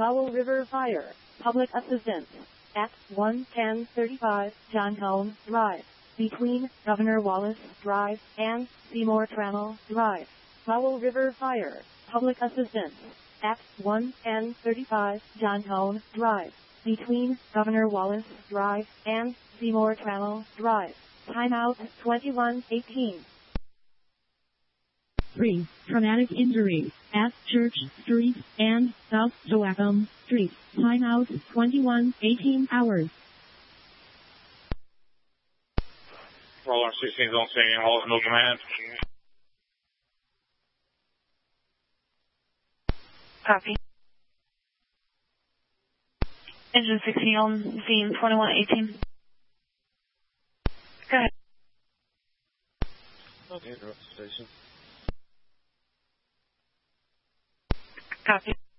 Powell River Fire, Public Assistance, at 11035 John Home Drive, between Governor Wallace Drive and Seymour Trammell Drive. Powell River Fire, Public Assistance, at 11035 John Home Drive, between Governor Wallace Drive and Seymour Trammell Drive. Timeout 21:18. 3. Traumatic injury at Church Street and South Joachim Street. Timeout 21:18 hours. Roller 16 on scene, all no command. Copy. Engine 16 on scene 21:18. Go ahead. Okay, interrupt the station. Copy.